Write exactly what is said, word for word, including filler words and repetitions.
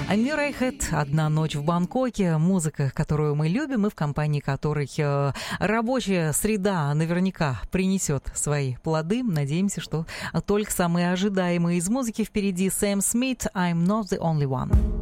Мюррей Хэт «Одна ночь в Бангкоке». Музыка, которую мы любим и в компании которой э, рабочая среда наверняка принесет свои плоды. Надеемся, что только самые ожидаемые из музыки впереди. Сэм Смит «I'm not the only one».